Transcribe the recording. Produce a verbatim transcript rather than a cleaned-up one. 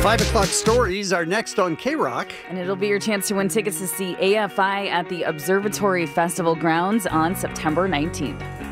Five o'clock stories are next on K-Rock. And it'll be your chance to win tickets to see A F I at the Observatory Festival grounds on September nineteenth.